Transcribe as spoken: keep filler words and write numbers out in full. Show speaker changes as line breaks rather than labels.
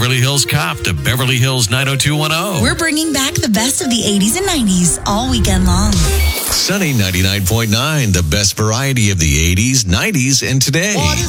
Beverly Hills Cop to Beverly Hills nine oh two one oh.
We're bringing back the best of the eighties and nineties all weekend long.
Sunny ninety-nine point nine, the best variety of the eighties, nineties, and today.